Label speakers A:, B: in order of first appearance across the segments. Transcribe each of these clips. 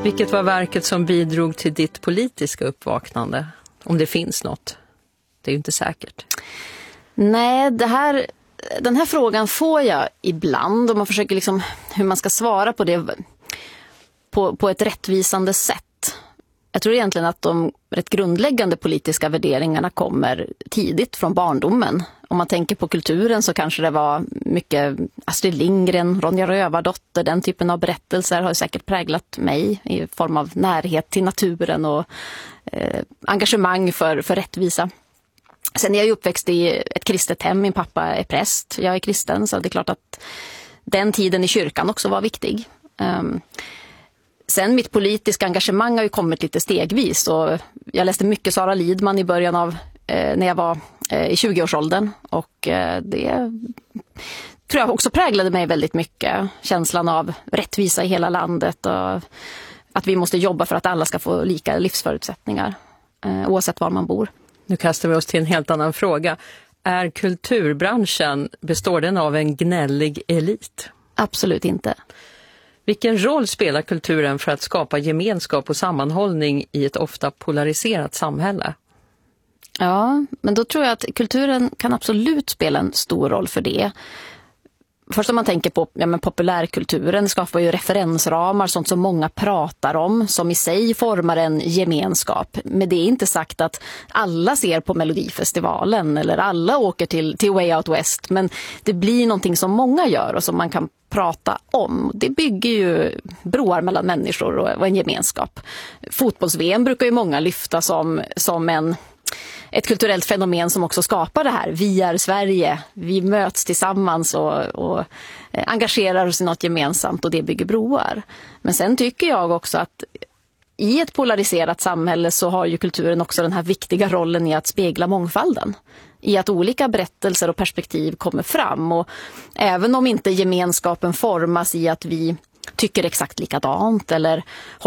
A: Vilket var verket som bidrog till ditt politiska uppvaknande? Om det finns något. Det är ju inte säkert.
B: Nej, den här frågan får jag ibland och man försöker liksom hur man ska svara på det på ett rättvisande sätt. Jag tror egentligen att de rätt grundläggande politiska värderingarna kommer tidigt från barndomen. Om man tänker på kulturen så kanske det var mycket Astrid Lindgren, Ronja Rövardotter, den typen av berättelser har säkert präglat mig i form av närhet till naturen och engagemang för rättvisa. Sen är jag ju uppväxt i ett kristet hem, min pappa är präst, jag är kristen, så det är klart att den tiden i kyrkan också var viktig. Sen mitt politiska engagemang har ju kommit lite stegvis och jag läste mycket Sara Lidman i början av när jag var i 20-årsåldern och det tror jag också präglade mig väldigt mycket. Känslan av rättvisa i hela landet och att vi måste jobba för att alla ska få lika livsförutsättningar oavsett var man bor.
A: Nu kastar vi oss till en helt annan fråga. Är kulturbranschen, består den av en gnällig elit?
B: Absolut inte.
A: Vilken roll spelar kulturen för att skapa gemenskap och sammanhållning i ett ofta polariserat samhälle?
B: Ja, men då tror jag att kulturen kan absolut spela en stor roll för det. Först om man tänker på populärkulturen skapar ju referensramar, sånt som många pratar om, som i sig formar en gemenskap. Men det är inte sagt att alla ser på Melodifestivalen eller alla åker till Way Out West. Men det blir någonting som många gör och som man kan prata om. Det bygger ju broar mellan människor och en gemenskap. Fotbolls-VM brukar ju många lyfta som ett kulturellt fenomen som också skapar det här. Vi är Sverige, vi möts tillsammans och engagerar oss i något gemensamt och det bygger broar. Men sen tycker jag också att i ett polariserat samhälle så har ju kulturen också den här viktiga rollen i att spegla mångfalden. I att olika berättelser och perspektiv kommer fram och även om inte gemenskapen formas i att vi tycker exakt likadant eller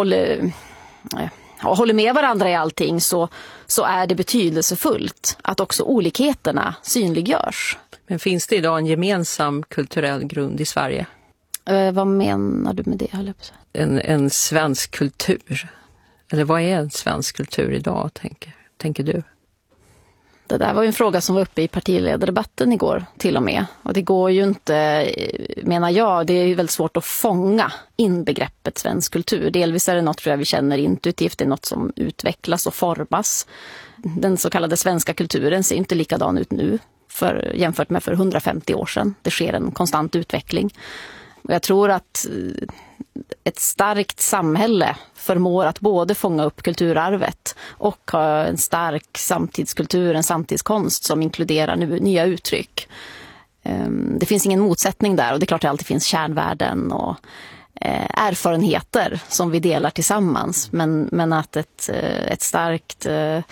B: håller med varandra i allting så är det betydelsefullt att också olikheterna synliggörs.
A: Men finns det idag en gemensam kulturell grund i Sverige?
B: Vad menar du med det?
A: En svensk kultur. Eller vad är en svensk kultur idag, tänker du?
B: Det där var ju en fråga som var uppe i partiledardebatten igår till och med. Och det går ju inte, menar jag, det är ju väldigt svårt att fånga in begreppet svensk kultur. Delvis är det något tror jag vi känner intuitivt, det är något som utvecklas och formas. Den så kallade svenska kulturen ser inte likadan ut nu jämfört med för 150 år sedan. Det sker en konstant utveckling. Och jag tror att ett starkt samhälle förmår att både fånga upp kulturarvet och ha en stark samtidskultur, en samtidskonst som inkluderar nya uttryck. Det finns ingen motsättning där och det är klart att det alltid finns kärnvärden och erfarenheter som vi delar tillsammans. Men att ett starkt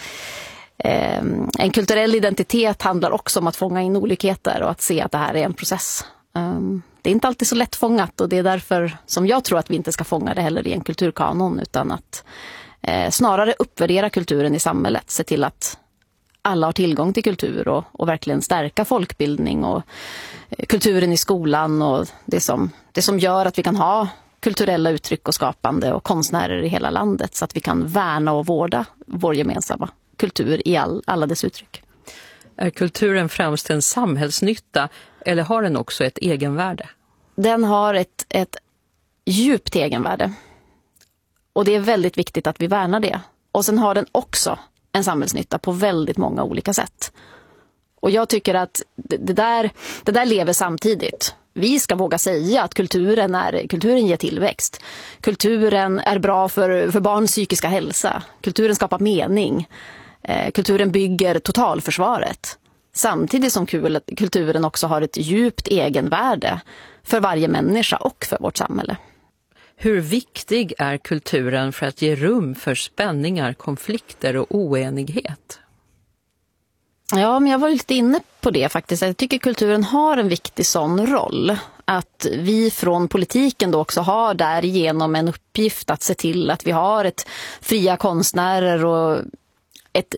B: en kulturell identitet handlar också om att fånga in olikheter och att se att det här är en process. Det är inte alltid så lättfångat och det är därför som jag tror att vi inte ska fånga det heller i en kulturkanon utan att snarare uppvärdera kulturen i samhället, se till att alla har tillgång till kultur och verkligen stärka folkbildning och kulturen i skolan och det som gör att vi kan ha kulturella uttryck och skapande och konstnärer i hela landet så att vi kan värna och vårda vår gemensamma kultur i alla dess uttryck.
A: Är kulturen främst en samhällsnytta eller har den också ett egenvärde?
B: Den har ett djupt egenvärde. Och det är väldigt viktigt att vi värnar det. Och sen har den också en samhällsnytta på väldigt många olika sätt. Och jag tycker att det där lever samtidigt. Vi ska våga säga att kulturen ger tillväxt. Kulturen är bra för barns psykiska hälsa. Kulturen skapar mening. Kulturen bygger totalförsvaret. Samtidigt som kulturen också har ett djupt egenvärde för varje människa och för vårt samhälle.
A: Hur viktig är kulturen för att ge rum för spänningar, konflikter och oenighet?
B: Ja, men jag var lite inne på det faktiskt. Jag tycker kulturen har en viktig sån roll. Att vi från politiken då också har därigenom en uppgift att se till att vi har ett fria konstnärer och ett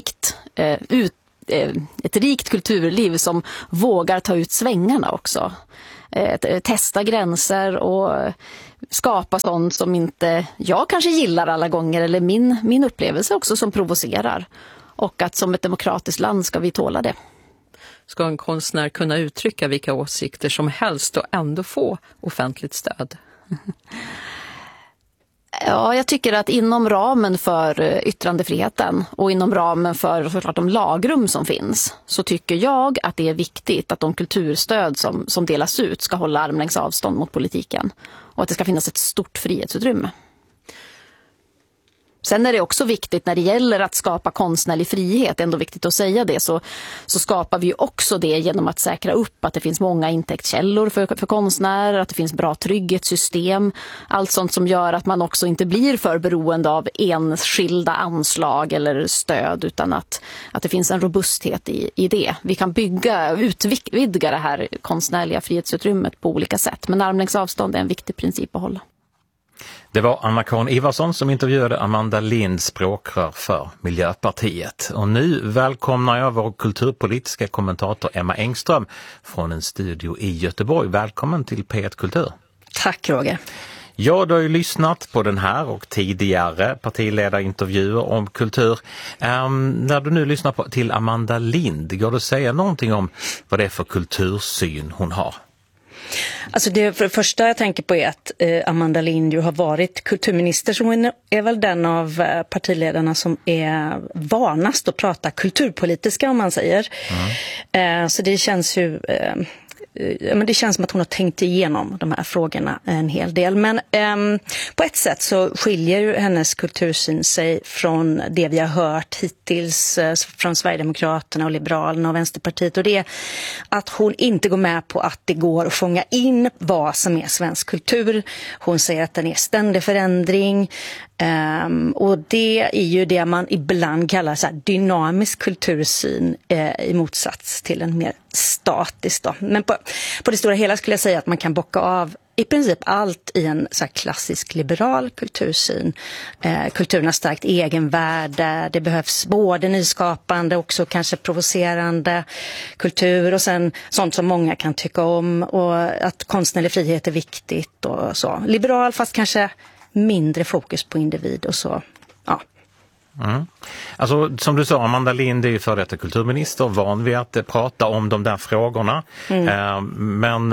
B: rikt kulturliv som vågar ta ut svängarna också. Testa gränser och skapa sånt som inte jag kanske gillar alla gånger, eller min upplevelse också, som provocerar. Och att som ett demokratiskt land ska vi tåla det.
A: Ska en konstnär kunna uttrycka vilka åsikter som helst och ändå få offentligt stöd?
B: Ja, jag tycker att inom ramen för yttrandefriheten och inom ramen för såklart de lagrum som finns, så tycker jag att det är viktigt att de kulturstöd som delas ut ska hålla armlängds avstånd mot politiken och att det ska finnas ett stort frihetsutrymme. Sen är det också viktigt när det gäller att skapa konstnärlig frihet, ändå viktigt att säga det, så skapar vi också det genom att säkra upp att det finns många intäktskällor för konstnärer, att det finns bra trygghetssystem, allt sånt som gör att man också inte blir för beroende av enskilda anslag eller stöd, utan att det finns en robusthet i det. Vi kan utvidga det här konstnärliga frihetsutrymmet på olika sätt, men armlängds avstånd är en viktig princip att hålla.
C: Det var Anna-Karin Ivarsson som intervjuade Amanda Lind, språkrör för Miljöpartiet. Och nu välkomnar jag vår kulturpolitiska kommentator Emma Engström från en studio i Göteborg. Välkommen till P1 Kultur.
D: Tack Roger.
C: Ja, du har ju lyssnat på den här och tidigare partiledarintervjuer om kultur. När du nu lyssnar till Amanda Lind, går det att säga någonting om vad det är för kultursyn hon har?
D: Alltså det för det första jag tänker på är att Amanda Lind har varit kulturminister, så hon är väl den av partiledarna som är vanast att prata kulturpolitiska, om man säger. Så det känns ju... Men det känns som att hon har tänkt igenom de här frågorna en hel del. Men på ett sätt så skiljer ju hennes kultursyn sig från det vi har hört hittills från Sverigedemokraterna och Liberalerna och Vänsterpartiet. Och det är att hon inte går med på att det går att fånga in vad som är svensk kultur. Hon säger att den är ständig förändring. Och det är ju det man ibland kallar så här dynamisk kultursyn i motsats till en mer statisk då. Men på det stora hela skulle jag säga att man kan bocka av i princip allt i en så här klassisk liberal kultursyn. Kulturen har starkt egenvärde, det behövs både nyskapande och också kanske provocerande kultur, och sen sånt som många kan tycka om, och att konstnärlig frihet är viktigt och så. Liberal fast kanske mindre fokus på individ och så, ja.
C: Alltså som du sa, Amanda Lind är ju före detta kulturminister, van vid att prata om de där frågorna. Men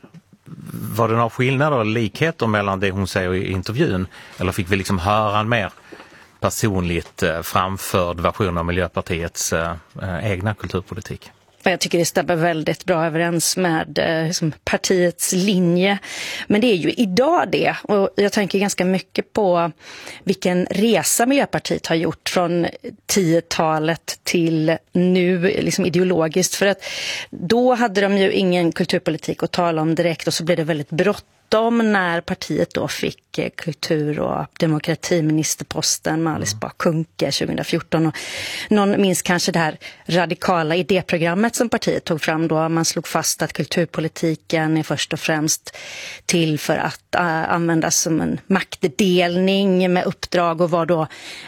C: var det några skillnader eller likheter mellan det hon säger i intervjun, eller fick vi liksom höra en mer personligt framförd version av Miljöpartiets egna kulturpolitik?
D: Jag tycker det stämmer väldigt bra överens med partiets linje. Men det är ju idag det. Och jag tänker ganska mycket på vilken resa Miljöpartiet har gjort från 10-talet till nu liksom ideologiskt. För att då hade de ju ingen kulturpolitik att tala om direkt, och så blev det väldigt bråttom när partiet då fick kultur- och demokratiministerposten med Alice Bah Kuhnke 2014. Och någon minns kanske det här radikala idéprogrammet som partiet tog fram då. Man slog fast att kulturpolitiken är först och främst till för att användas som en maktdelning med uppdrag, och var då,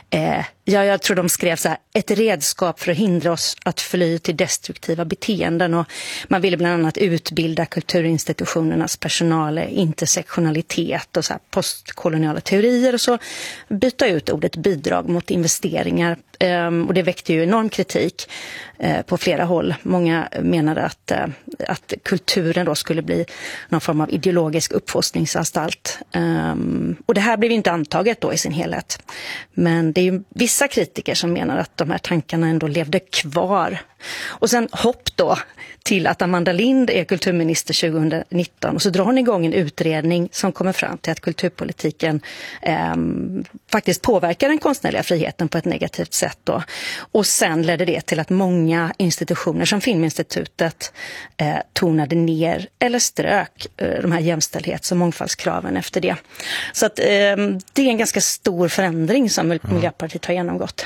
D: jag tror de skrev så här, ett redskap för att hindra oss att fly till destruktiva beteenden. Och man ville bland annat utbilda kulturinstitutionernas personal intersektionalitet och så här postkoloniala teorier, och så byta ut ordet bidrag mot investeringar. Och det väckte ju enorm kritik på flera håll. Många menade att kulturen då skulle bli någon form av ideologisk uppfostringsanstalt. Och det här blev inte antaget då i sin helhet. Men det är ju vissa kritiker som menar att de här tankarna ändå levde kvar. Och sen hopp då till att Amanda Lind är kulturminister 2019, och så drar hon igång en utredning som kommer fram till att kulturpolitiken faktiskt påverkar den konstnärliga friheten på ett negativt sätt då. Och sen ledde det till att många institutioner som Filminstitutet tonade ner eller strök de här jämställdhets- och mångfaldskraven efter det. Så att det är en ganska stor förändring som Miljöpartiet har genomgått.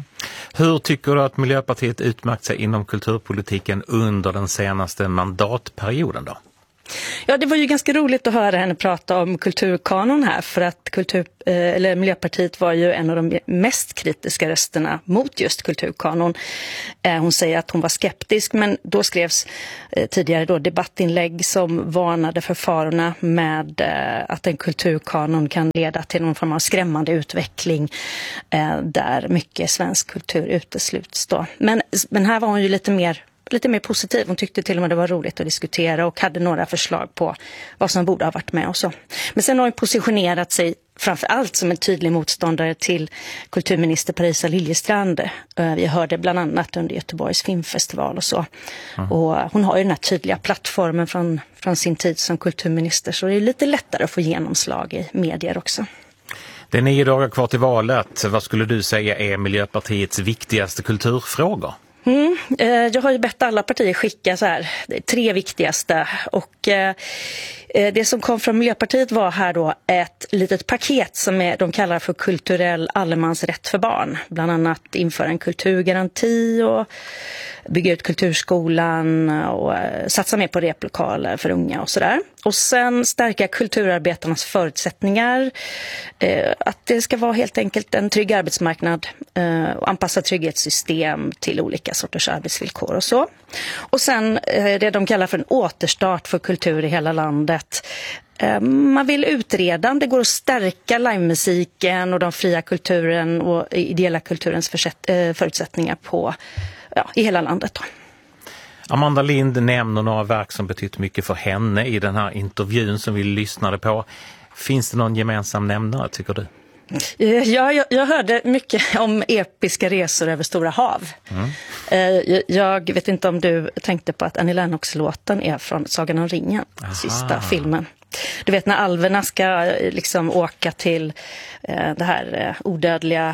C: Hur tycker du att Miljöpartiet utmärkt sig inom kulturpolitiken under den senaste mandatperioden då?
D: Ja, det var ju ganska roligt att höra henne prata om kulturkanon här, för att Miljöpartiet var ju en av de mest kritiska rösterna mot just kulturkanon. Hon säger att hon var skeptisk, men då skrevs tidigare då debattinlägg som varnade för farorna med att en kulturkanon kan leda till någon form av skrämmande utveckling där mycket svensk kultur utesluts då. Men här var hon ju lite mer positiv. Hon tyckte till och med det var roligt att diskutera och hade några förslag på vad som borde ha varit med och så. Men sen har hon positionerat sig framför allt som en tydlig motståndare till kulturminister Parisa Liljestrand. Vi hörde bland annat under Göteborgs filmfestival och så. Och hon har ju den här tydliga plattformen från sin tid som kulturminister, så det är lite lättare att få genomslag i medier också.
C: Det är 9 dagar kvar till valet. Vad skulle du säga är Miljöpartiets viktigaste kulturfrågor?
D: Jag har ju bett alla partier skicka så här 3 viktigaste, och det som kom från Miljöpartiet var här då ett litet paket som de kallar för kulturell allemansrätt för barn. Bland annat införa en kulturgaranti och bygga ut kulturskolan och satsa mer på replokaler för unga och sådär. Och sen stärka kulturarbetarnas förutsättningar, att det ska vara helt enkelt en trygg arbetsmarknad och anpassa trygghetssystem till olika sorters arbetsvillkor och så. Och sen det de kallar för en återstart för kultur i hela landet. Man vill utreda om det går att stärka livemusiken och den fria kulturen och ideella kulturens förutsättningar i hela landet då.
C: Amanda Lind nämner några verk som betytt mycket för henne i den här intervjun som vi lyssnade på. Finns det någon gemensam nämnare, tycker du?
D: Jag hörde mycket om episka resor över stora hav. Jag vet inte om du tänkte på att Annie Lennox-låten är från Sagan om ringen, sista filmen. Du vet när alverna ska liksom åka till det här odödliga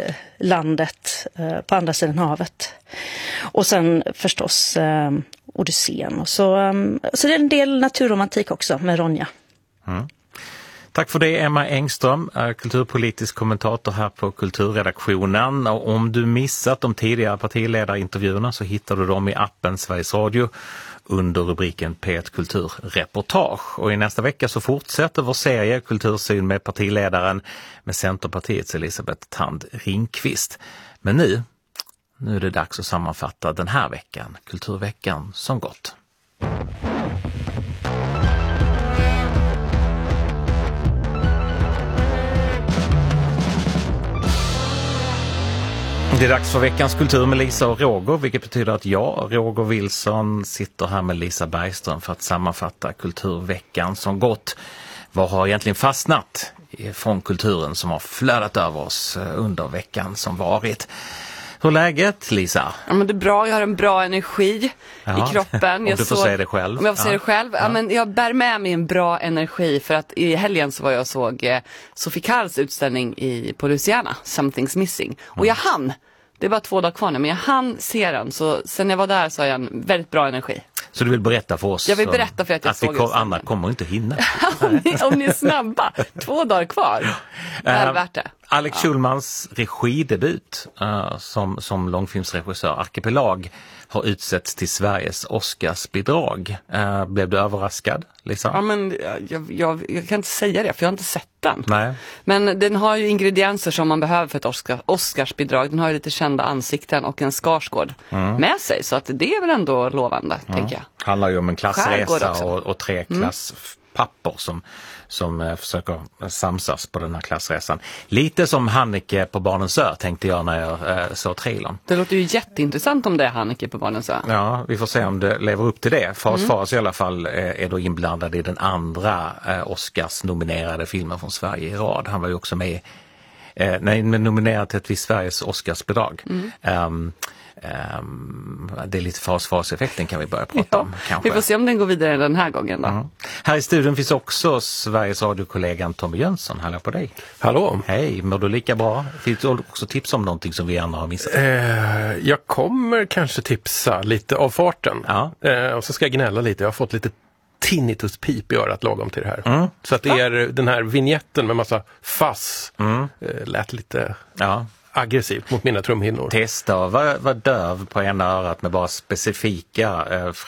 D: landet på andra sidan havet. Och sen förstås Odysseen. Och så det är en del naturromantik också med Ronja.
C: Tack för det, Emma Engström, kulturpolitisk kommentator här på Kulturredaktionen. Och om du missat de tidigare partiledarintervjuerna så hittar du dem i appen Sveriges Radio under rubriken P1 Kulturreportage. Och i nästa vecka så fortsätter vår serie Kultursyn med partiledaren med Centerpartiets Elisabeth Thand Ringqvist. Men nu är det dags att sammanfatta den här veckan, Kulturveckan som gått. Det är dags för veckans kultur med Lisa och Roger, vilket betyder att jag, Roger Wilson, sitter här med Lisa Bergström för att sammanfatta Kulturveckan som gått. Vad har egentligen fastnat från kulturen som har flödat över oss under veckan som varit? Hur är läget, Lisa?
E: Ja, men det är bra, jag har en bra energi i kroppen.
C: Om du får säga det själv.
E: Om jag får säga det själv. Ja, men jag bär med mig en bra energi för att i helgen så var jag såg Sofie Karls utställning på Louisiana, Something's Missing. Och jag hann, det är bara 2 dagar kvar nu, men jag hann se den. Så sen jag var där så har jag en väldigt bra energi.
C: Så du vill berätta för oss?
E: Jag vill berätta för att jag såg
C: vi andra kommer inte hinna.
E: om ni är snabba. 2 dagar kvar. Väl värt det.
C: Alex Schulmans regidebut som långfilmsregissör Arkipelag har utsetts till Sveriges Oscarsbidrag. Blev du överraskad, Lisa?
E: Ja, men jag kan inte säga det för jag har inte sett den.
C: Nej.
E: Men den har ju ingredienser som man behöver för ett Oscarsbidrag. Den har ju lite kända ansikten och en Skarsgård med sig. Så att det är väl ändå lovande, tänker jag.
C: Det handlar ju om en klassresa och 3 klasspapper som försöker samsas på den här klassresan. Lite som Hannike på Barnens ö tänkte jag när jag såg trailern. Det
E: låter ju jätteintressant om det är Hannike på Barnens ö.
C: Ja, vi får se om det lever upp till det. Fars i alla fall är då inblandad i den andra Oscars-nominerade filmen från Sverige i rad. Han var ju också med nominerad till ett visst Sveriges Oscarsbidrag. Det är lite fas-effekten kan vi börja prata om. Kanske.
E: Vi får se om den går vidare den här gången då.
C: Här i studion finns också Sveriges radiokollegan Tommy Jönsson. Hallå på dig.
F: Hallå.
C: Hej, mår du lika bra? Finns det också tips om någonting som vi andra har missat?
F: Jag kommer kanske tipsa lite av farten. Och så ska jag gnälla lite. Jag har fått lite tinnitus-pip i örat lagom till det här. Så att det är den här vignetten med massa fass lät lite... aggressivt mot mina trumhinnor.
C: Testa och var döv på ena örat med bara specifika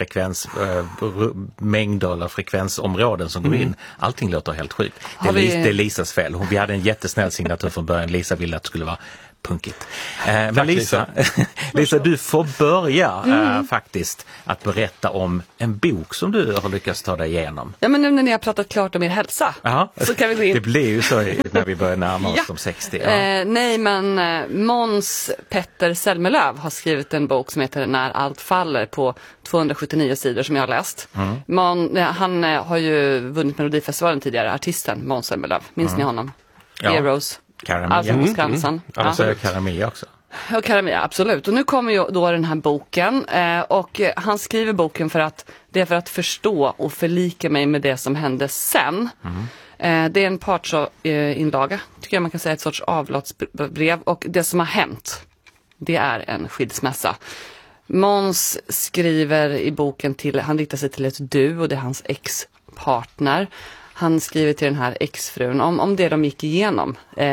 C: mängder eller frekvensområden som går in. Allting låter helt sjukt. Det är Lisas fel. Vi hade en jättesnäll signatur från början. Lisa ville att det skulle vara punkigt. Men Lisa, du får börja faktiskt att berätta om en bok som du har lyckats ta dig igenom.
E: Ja, men nu när ni har pratat klart om er hälsa så kan vi gå in.
C: Det blir ju så när vi börjar närma oss de 60.
E: Nej, men Måns Petter Zelmerlöw har skrivit en bok som heter När allt faller på 279 sidor som jag har läst. Han har ju vunnit Melodifestivalen tidigare, artisten Måns Zelmerlöw. Minns ni honom? Heroes. Alfons Kransan.
C: Karamia också.
E: Och Karamia, absolut. Och nu kommer ju då den här boken och han skriver boken för att förstå och förlika mig med det som hände sen. Det är en partsinlaga, tycker jag man kan säga, ett sorts avlatsbrev, och det som har hänt, det är en skilsmässa. Måns skriver i boken han riktar sig till ett du, och det är hans ex-partner. Han skriver till den här exfrun om det de gick igenom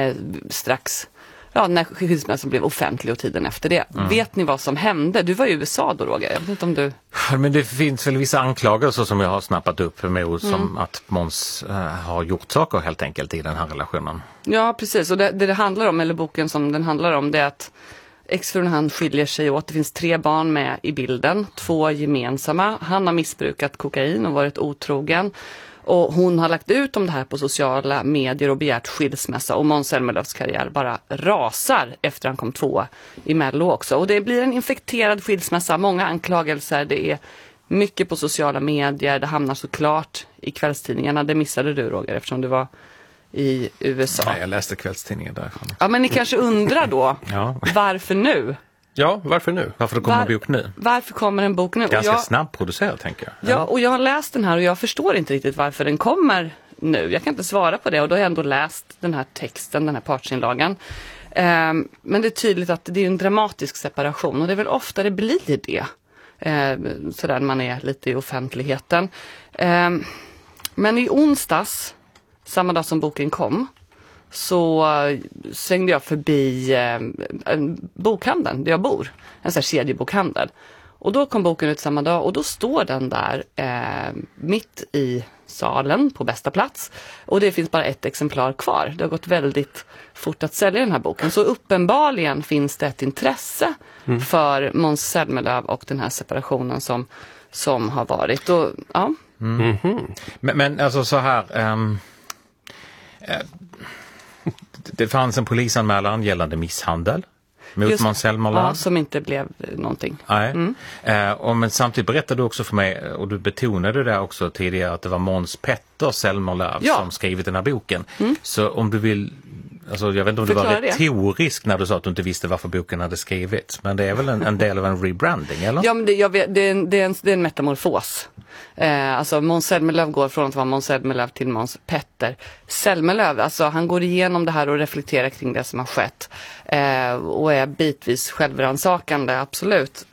E: strax när skilsmässan blev offentlig och tiden efter det. Vet ni vad som hände? Du var i USA då, Roger. Jag vet inte om du...
C: Men det finns väl vissa anklagelser som jag har snappat upp med som att Måns har gjort saker helt enkelt i den här relationen.
E: Ja, precis. Och det handlar om, eller boken som den handlar om, det är att exfrun han skiljer sig åt. Det finns 3 barn med i bilden, 2 gemensamma. Han har missbrukat kokain och varit otrogen. Och hon har lagt ut om det här på sociala medier och begärt skilsmässa. Och Måns Zelmerlöws karriär bara rasar efter han kom 2 i Mello också. Och det blir en infekterad skilsmässa, många anklagelser. Det är mycket på sociala medier. Det hamnar såklart i kvällstidningarna. Det missade du, Roger, eftersom du var i USA.
C: Nej, jag läste kvällstidningen därifrån.
E: Ja, men ni kanske undrar då, varför nu?
F: Ja, varför nu?
C: Varför kommer en bok nu?
E: Varför kommer en bok nu?
C: Ganska snabbproducerad, tänker jag.
E: Ja, och jag har läst den här och jag förstår inte riktigt varför den kommer nu. Jag kan inte svara på det, och då har jag ändå läst den här texten, den här partsinlagan. Men det är tydligt att det är en dramatisk separation, och det är väl ofta det blir det. Sådär när man är lite i offentligheten. Men i onsdags, samma dag som boken kom, så svängde jag förbi bokhandeln där jag bor. En sån här kedjebokhandel. Och då kom boken ut samma dag, och då står den där mitt i salen på bästa plats. Och det finns bara ett exemplar kvar. Det har gått väldigt fort att sälja den här boken. Så uppenbarligen finns det ett intresse för Måns Zelmerlöw och den här separationen som har varit. Och, ja.
C: Men alltså så här... det fanns en polisanmälan gällande misshandel mot Måns Zelmerlöw.
E: Ja, som inte blev någonting.
C: Nej. Men samtidigt berättade du också för mig, och du betonade det också tidigare, att det var Måns Petter Zelmerlöw som skrivit den här boken. Så om du vill, alltså jag vet inte om du var retorisk när du sa att du inte visste varför boken hade skrivits, men det är väl en del av en rebranding, eller?
E: Ja, men det är en metamorfos. Alltså Måns Zelmerlöw går från att vara Måns Zelmerlöw till Måns Petter Zelmerlöw. Alltså han går igenom det här och reflekterar kring det som har skett. Och är bitvis självransakande, absolut.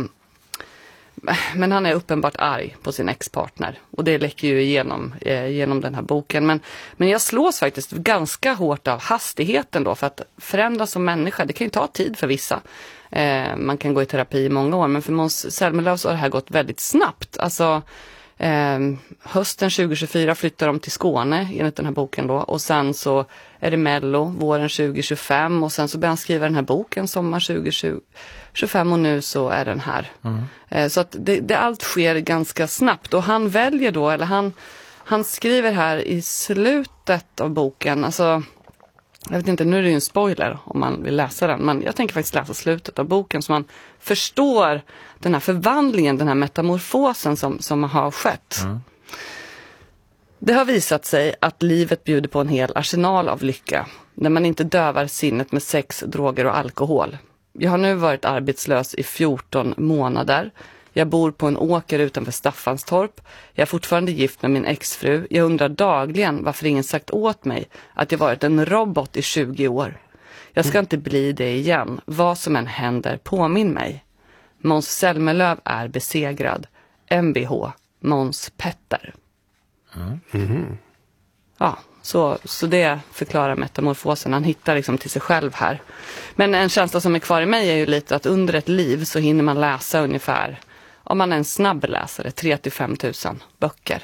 E: Men han är uppenbart arg på sin ex-partner. Och det läcker ju genom den här boken. Men jag slås faktiskt ganska hårt av hastigheten då. För att förändras som människa, det kan ju ta tid för vissa. Man kan gå i terapi i många år. Men för Måns Zelmerlöw så har det här gått väldigt snabbt. Alltså hösten 2024 flyttar de till Skåne enligt den här boken då. Och sen så är det Mello våren 2025. Och sen så börjar han skriva den här boken sommar 2025. Och nu så är den här. Så att det allt sker ganska snabbt. Och han väljer då, eller han skriver här i slutet av boken. Alltså, jag vet inte, nu är det ju en spoiler om man vill läsa den. Men jag tänker faktiskt läsa slutet av boken så man förstår den här förvandlingen, den här metamorfosen som har skett. Det har visat sig att livet bjuder på en hel arsenal av lycka. När man inte dövar sinnet med sex, droger och alkohol. Jag har nu varit arbetslös i 14 månader. Jag bor på en åker utanför Staffanstorp. Jag är fortfarande gift med min exfru. Jag undrar dagligen varför ingen sagt åt mig att jag varit en robot i 20 år. Jag ska inte bli det igen. Vad som än händer, påminn mig. Måns Zelmerlöw är besegrad. MBH. Måns Petter. Ja, Så det förklarar metamorfosen. Han hittar liksom till sig själv här. Men en känsla som är kvar i mig är ju lite att under ett liv så hinner man läsa ungefär, om man är en snabb läsare, 3-5 000 böcker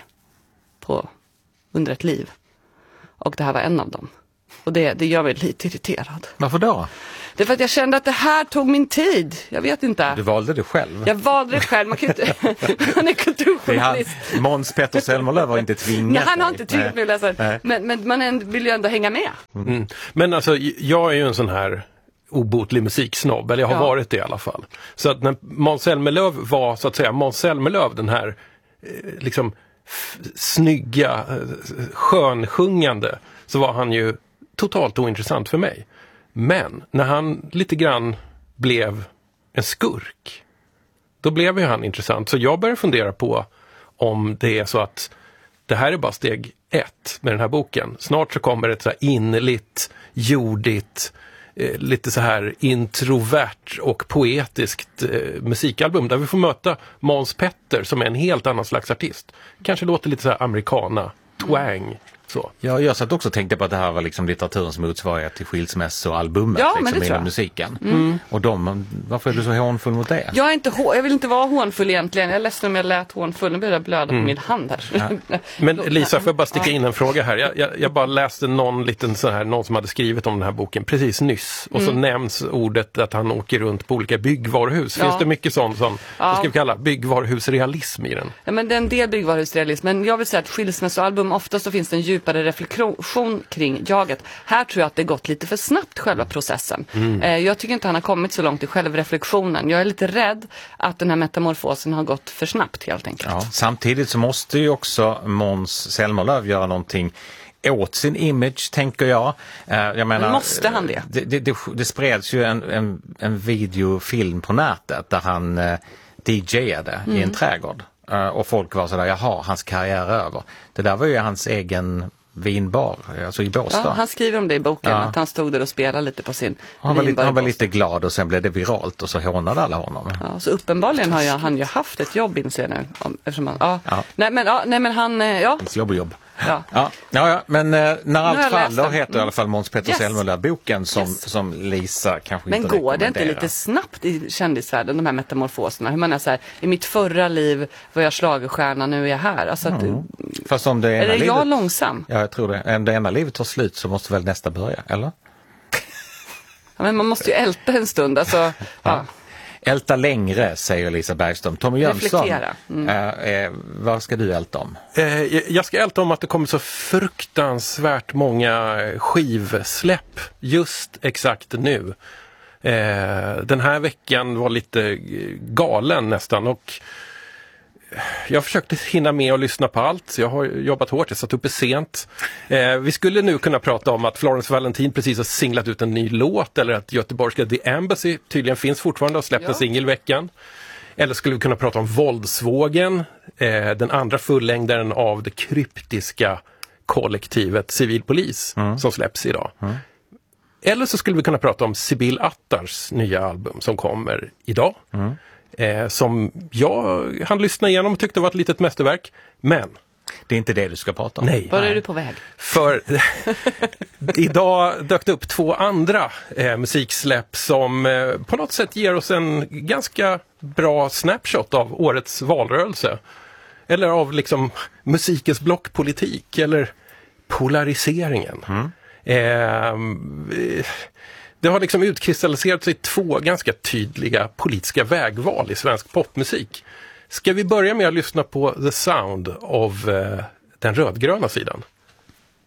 E: under ett liv. Och det här var en av dem. Och det gör mig lite irriterad.
C: Varför då?
E: Det är för att jag kände att det här tog min tid. Jag vet inte.
C: Du valde det själv?
E: Jag valde det själv. Man kan inte... Han är kulturjournalist.
C: Måns Petter Selmerlöw har inte tvingat.
E: Nej, han har inte tvingat mig att läsa. Men man vill ju ändå hänga med.
F: Mm. Men alltså, jag är ju en sån här obotlig musiksnobb, eller jag har varit det i alla fall. Så att när Måns Zelmerlöw var, så att säga, Måns Zelmerlöw, den här liksom snygga, skönsjungande, så var han ju totalt ointressant för mig. Men när han lite grann blev en skurk, då blev ju han intressant. Så jag började fundera på om det är så att det här är bara steg 1 med den här boken. Snart så kommer ett så här innerligt, jordigt, lite så här introvert och poetiskt musikalbum där vi får möta Måns Petter som är en helt annan slags artist. Kanske låter lite så här americana, twang. Så.
C: Ja, jag satt också och tänkte på att det här var liksom litteraturens motsvarighet till skilsmässoalbumet liksom, inom musiken. Och varför är du så hånfull mot det?
E: Jag vill inte vara hånfull egentligen. Jag är ledsen om jag lät hånfull. Nu börjar jag blöda på min hand här.
F: Ja. Men Lisa, får jag bara sticka in en fråga här? Jag bara läste någon som hade skrivit om den här boken precis nyss. Och så nämns ordet att han åker runt på olika byggvaruhus. Finns det mycket sånt som vad ska vi kalla byggvaruhusrealism i den?
E: Ja, men det är en del byggvaruhusrealism. Men jag vill säga att skilsmässoalbum oftast så finns det en djupare reflektion kring jaget. Här tror jag att det gått lite för snabbt själva processen. Jag tycker inte han har kommit så långt i självreflektionen. Jag är lite rädd att den här metamorfosen har gått för snabbt helt enkelt. Ja,
C: samtidigt så måste ju också Måns Zelmerlöw göra någonting åt sin image, tänker jag. Jag menar,
E: måste han det?
C: Det spreds ju en videofilm på nätet där han DJade i en trädgård. Och folk var sådär, jaha, hans karriär är över. Det där var ju hans egen vinbar, alltså i Båstad.
E: Ja, han skriver om det i boken, att han stod där och spelade lite på sin
C: vinbar. Han var lite glad och sen blev det viralt och så hånade alla honom.
E: Ja, så uppenbarligen har han ju haft ett jobb, inser nu. Eftersom han, Nej men han,
C: Hans jobb. Ja, men när allt faller heter i alla fall Måns Petter Zelmerlöw-boken som Lisa kanske
E: men
C: inte
E: går
C: rekommenderar.
E: Det inte lite snabbt i kändisvärlden, de här metamorfoserna? Hur man är så här, i mitt förra liv var jag schlagerstjärna, nu är jag här. Alltså att,
C: fast om det
E: är det jag långsam?
C: Ja, jag tror det. Om det ena livet tar slut så måste väl nästa börja, eller?
E: Ja, men man måste ju älta en stund, alltså.
C: Älta längre, säger Lisa Bergström. Tommy Jönsson, vad ska du älta om?
F: Jag ska älta om att det kommer så fruktansvärt många skivsläpp just exakt nu. Den här veckan var lite galen nästan och jag försökte hinna med och lyssna på allt. Jag har jobbat hårt, jag satt uppe sent. Vi skulle nu kunna prata om att Florence Valentin precis har singlat ut en ny låt eller att göteborgska The Embassy tydligen finns fortfarande och släppt en singel i veckan. Eller skulle vi kunna prata om Våldsvågen, den andra fullängdaren av det kryptiska kollektivet Civilpolis som släpps idag. Eller så skulle vi kunna prata om Sibyl Attars nya album som kommer idag. Som han lyssnade igenom och tyckte var ett litet mästerverk. Men
C: det är inte det du ska prata om.
F: Nej.
E: Var är du på väg?
F: För idag dök det upp 2 andra musiksläpp som på något sätt ger oss en ganska bra snapshot av årets valrörelse. Eller av liksom musikens blockpolitik eller polariseringen. Det har liksom utkristalliserat sig 2 ganska tydliga politiska vägval i svensk popmusik. Ska vi börja med att lyssna på The Sound av den rödgröna sidan?